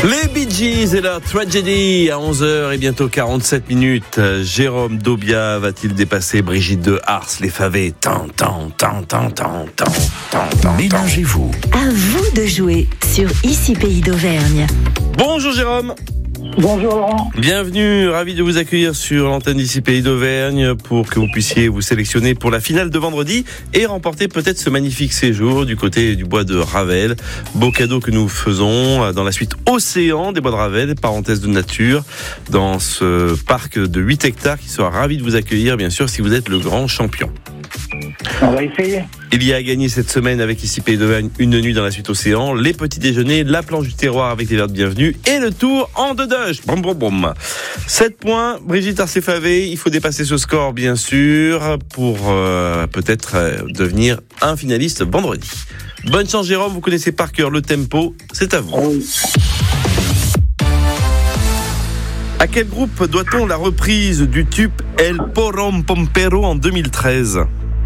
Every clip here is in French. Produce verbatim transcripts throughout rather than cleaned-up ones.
Les Bee Gees et leur Tragedy à onze heures et bientôt quarante-sept minutes. Jérôme Daubia va-t-il dépasser Brigitte de Ars, les Favés? Tant, tant, tant, tant, tant, tant, tant, tant. Mélangez-vous. À vous de jouer sur Ici Pays d'Auvergne. Bonjour Jérôme. Bonjour Laurent. Bienvenue, ravi de vous accueillir sur l'antenne d'Ici Pays d'Auvergne pour que vous puissiez vous sélectionner pour la finale de vendredi et remporter peut-être ce magnifique séjour du côté du bois de Ravel. Beau cadeau que nous faisons dans la suite Océan des bois de Ravel, parenthèse de nature, dans ce parc de huit hectares qui sera ravi de vous accueillir, bien sûr, si vous êtes le grand champion. On va essayer. Il y a à gagner cette semaine avec Ici Pays d'Auvergne une nuit dans la suite Océan, les petits déjeuners, la planche du terroir avec les verres de bienvenue et le tour en deux doge. Brum, brum, brum. sept points, Brigitte Arce-Favé, il faut dépasser ce score bien sûr pour euh, peut-être euh, devenir un finaliste vendredi. Bonne chance Jérôme, vous connaissez par cœur le tempo, c'est à vous. Oui. À quel groupe doit-on la reprise du tube El Porrom Pompero en deux mille treize?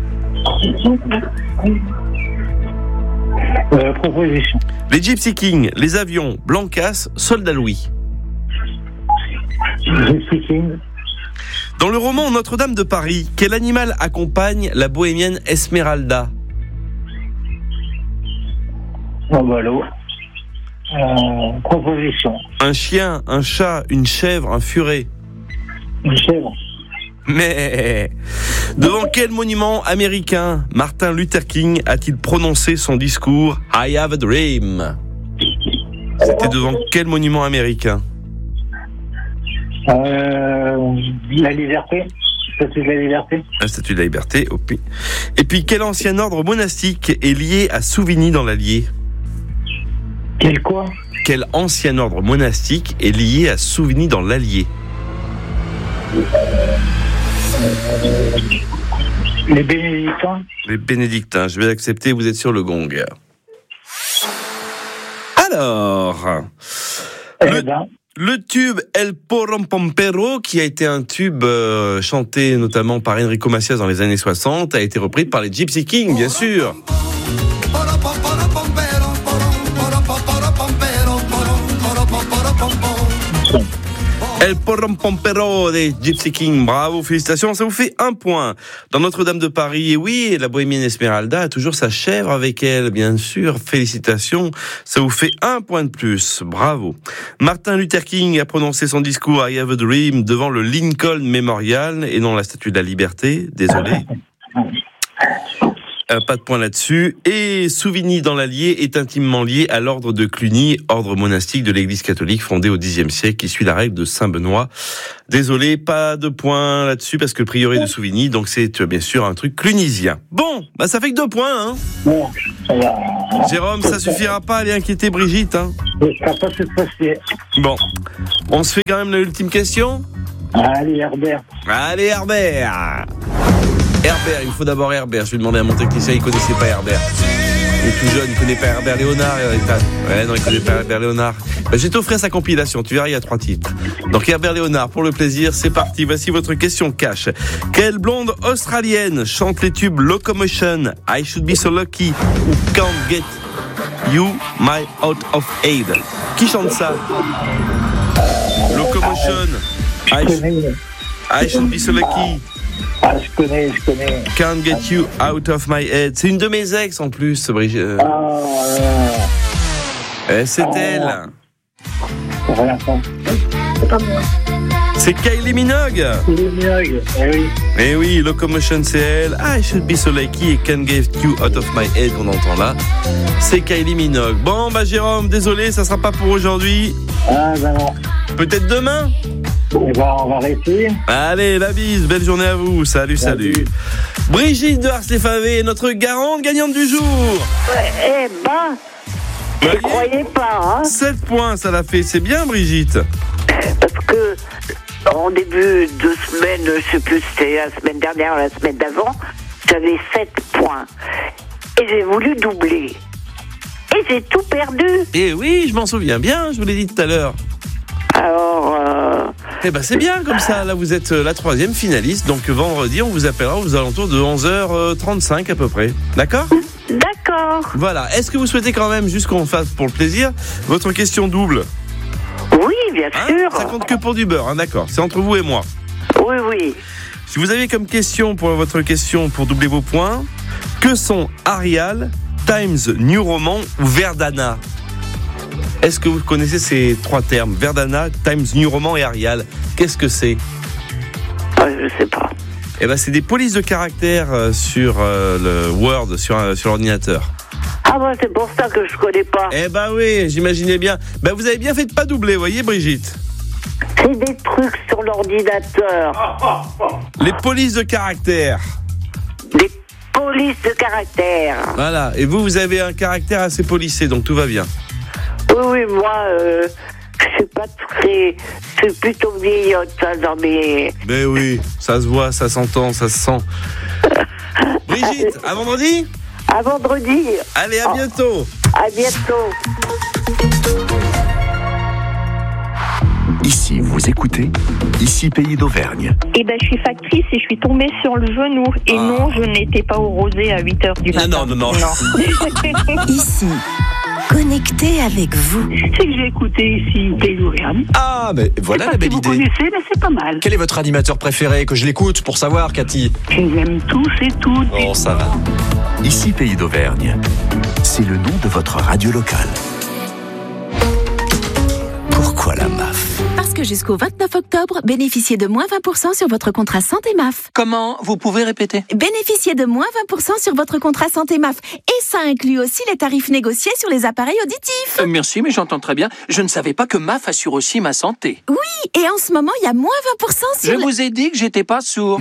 Euh, proposition. Les Gypsy Kings, les Avions, Blancas, Soldat Louis. Gypsy King. Dans le roman Notre-Dame de Paris, quel animal accompagne la bohémienne Esmeralda? Oh bah l'eau. Euh, proposition. Un chien, un chat, une chèvre, un furet. Une chèvre. Mais devant quel monument américain Martin Luther King a-t-il prononcé son discours I have a dream? C'était devant quel monument américain? Euh, la liberté. Statue de la liberté. La Statue de la Liberté. Oh, puis. Et puis quel ancien ordre monastique est lié à Souvigny dans l'Allier? Quel quoi? Quel ancien ordre monastique est lié à Souvigny dans l'Allier? Les bénédictins. Les bénédictins, je vais accepter, vous êtes sur le gong. Alors, Eh le, ben. le tube El Porrom Pompero, qui a été un tube euh, chanté notamment par Enrico Macias dans les années soixante, a été repris par les Gypsy Kings, bien sûr. El Porrom Pompero des Gypsy Kings, bravo, félicitations, ça vous fait un point. Dans Notre-Dame de Paris, et oui, la bohémienne Esmeralda a toujours sa chèvre avec elle, bien sûr, félicitations, ça vous fait un point de plus, bravo. Martin Luther King a prononcé son discours I Have a Dream devant le Lincoln Memorial et non la Statue de la Liberté, désolé. Euh, pas de point là-dessus. Et Souvigny dans l'Allier est intimement lié à l'ordre de Cluny, ordre monastique de l'Église catholique fondé au dixième siècle qui suit la règle de Saint-Benoît. Désolé, pas de point là-dessus parce que le prieuré de Souvigny, donc c'est bien sûr un truc clunisien. Bon, bah ça fait que deux points, hein. Bon, ça va. Jérôme, ça suffira pas à aller inquiéter Brigitte, hein. Ça passe cette fois-ci. Bon, on se fait quand même l'ultime question. Allez, Herbert. Allez Herbert. Herbert, il faut d'abord Herbert. Je vais demander à mon technicien, il connaissait pas Herbert. Il est tout jeune, il connaît pas Herbert Léonard. Ouais, non, il connaît pas Herbert Léonard. Bah, je vais t'offrir sa compilation, tu verras, il y a trois titres. Donc Herbert Léonard, pour le plaisir, c'est parti. Voici votre question cash. Quelle blonde australienne chante les tubes Locomotion, I Should Be So Lucky ou Can't Get You My Out of Aid? Qui chante ça? Locomotion, I, sh- I Should Be So Lucky. Ah, je connais, je connais. Can't Get You Out of My Head. C'est une de mes ex en plus, Brigitte. Ah, Eh, c'est ah, elle. c'est rien ça. C'est pas moi. C'est Kylie Minogue. Les Minogue, eh oui. Eh oui, Locomotion, c'est elle. I Should Be So Lucky et Can't Get You Out of My Head qu'on entend là. C'est Kylie Minogue. Bon, bah Jérôme, désolé, ça sera pas pour aujourd'hui. Ah, ben non. Peut-être demain. Eh ben, on va réussir. Allez, la bise, belle journée à vous. Salut, salut. Salut. Brigitte de Ars-les-Favés est notre garante gagnante du jour. Ouais, eh ben, je Voyez, croyais pas, hein, sept points, ça l'a fait. C'est bien, Brigitte. parce que en début de semaine, je sais plus si c'était la semaine dernière ou la semaine d'avant, j'avais sept points. Et j'ai voulu doubler. Et j'ai tout perdu. Eh oui, je m'en souviens bien, je vous l'ai dit tout à l'heure. Alors, euh, Eh ben c'est bien comme ça, là vous êtes la troisième finaliste, donc vendredi on vous appellera aux alentours de onze heures trente-cinq à peu près, d'accord ? d'accord. Voilà, est-ce que vous souhaitez quand même, juste qu'on fasse pour le plaisir, votre question double ? bien Hein sûr. Ça compte que pour du beurre, hein, d'accord. C'est entre vous et moi. Oui, oui. Si vous avez comme question pour votre question pour doubler vos points, que sont Arial, Times New Roman ou Verdana? Est-ce que vous connaissez ces trois termes? Verdana, Times New Roman et Arial. Qu'est-ce que c'est? Ah, je sais pas. Eh ben, c'est des polices de caractère euh, sur euh, le Word, sur, euh, sur l'ordinateur. Ah bah c'est pour ça que je connais pas. Eh ben oui, j'imaginais bien. Ben vous avez bien fait de pas doubler, voyez Brigitte. C'est des trucs sur l'ordinateur. Les polices de caractère. Des polices de caractère. Voilà. Et vous, vous avez un caractère assez policé, donc tout va bien. Oui, oui, moi, euh, je suis pas très... Je suis plutôt vieillotte, ça, dans mes... Ben oui, ça se voit, ça s'entend, ça se sent. Brigitte, à vendredi. À vendredi. Allez, à bientôt. À bientôt. Ici, vous écoutez Ici Pays d'Auvergne. Eh ben, je suis factrice et je suis tombée sur le genou. Et Ah. non, je n'étais pas au rosé à huit heures du Non, matin. non, non, non. Ici, connecté avec vous. C'est que j'ai écouté ici Pays d'Auvergne. Ah, mais voilà Je la sais pas belle si vous idée. connaissez, mais c'est pas mal. Quel est votre animateur préféré? Que je l'écoute pour savoir, Cathy. Je les aime tous et toutes. Oh, ça va. Ici Pays d'Auvergne. C'est le nom de votre radio locale. Pourquoi la M A F? Parce que jusqu'au vingt-neuf octobre, bénéficiez de moins vingt pour cent sur votre contrat santé M A F. Comment? Vous pouvez répéter? Bénéficiez de moins vingt pour cent sur votre contrat santé M A F. Et ça inclut aussi les tarifs négociés sur les appareils auditifs. Euh, merci, mais j'entends très bien. Je ne savais pas que M A F assure aussi ma santé. Oui, et en ce moment, il y a moins vingt pour cent Je sur... le- vous ai dit que j'étais pas sourd.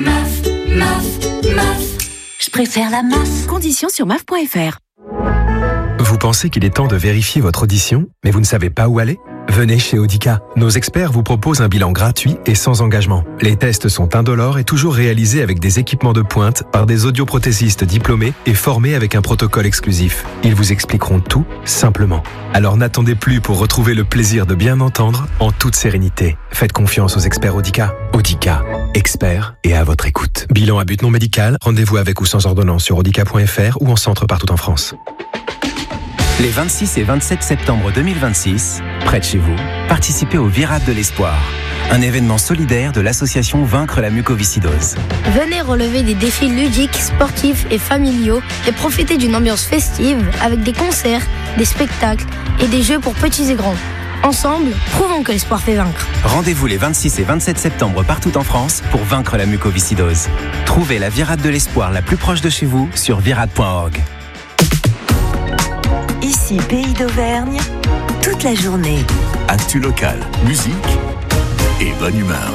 Je préfère la M A F. Conditions sur M A F point F R. Vous pensez qu'il est temps de vérifier votre audition, mais vous ne savez pas où aller? Venez chez Audica. Nos experts vous proposent un bilan gratuit et sans engagement. Les tests sont indolores et toujours réalisés avec des équipements de pointe par des audioprothésistes diplômés et formés avec un protocole exclusif. Ils vous expliqueront tout simplement. Alors n'attendez plus pour retrouver le plaisir de bien entendre en toute sérénité. Faites confiance aux experts Audica. Audica, experts et à votre écoute. Bilan à but non médical, rendez-vous avec ou sans ordonnance sur audica point F R ou en centre partout en France. Les vingt-six et vingt-sept septembre deux mille vingt-six, près de chez vous, participez au Virade de l'Espoir, un événement solidaire de l'association Vaincre la mucoviscidose. Venez relever des défis ludiques, sportifs et familiaux et profiter d'une ambiance festive avec des concerts, des spectacles et des jeux pour petits et grands. Ensemble, prouvons que l'espoir fait vaincre. Rendez-vous les vingt-six et vingt-sept septembre partout en France pour vaincre la mucoviscidose. Trouvez la Virade de l'Espoir la plus proche de chez vous sur virade point org. Ici, Pays d'Auvergne, toute la journée. Actu locale, musique et bonne humeur.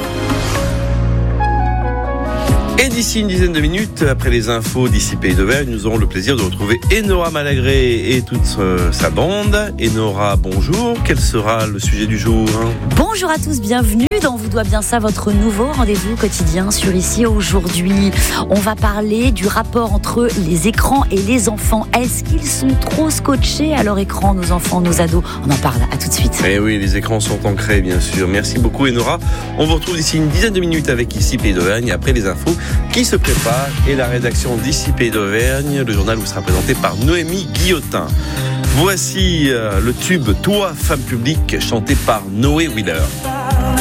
Et d'ici une dizaine de minutes, après les infos d'ici Pays d'Auvergne, nous aurons le plaisir de retrouver Enora Malagré et toute euh, sa bande. Enora, bonjour. Quel sera le sujet du jour? Bonjour à tous, bienvenue dans Vous doit bien ça, votre nouveau rendez-vous quotidien sur Ici. Aujourd'hui, on va parler du rapport entre les écrans et les enfants. Est-ce qu'ils sont trop scotchés à leur écran, nos enfants, nos ados? On en parle, à tout de suite. Eh oui, les écrans sont ancrés, bien sûr. Merci beaucoup, Enora. On vous retrouve d'ici une dizaine de minutes avec Ici Pays d'Auvergne, après les infos qui se préparent et la rédaction d'Ici Pays d'Auvergne. Le journal vous sera présenté par Noémie Guillotin. Voici euh, le tube Toi, femme publique, chanté par Noé Wheeler.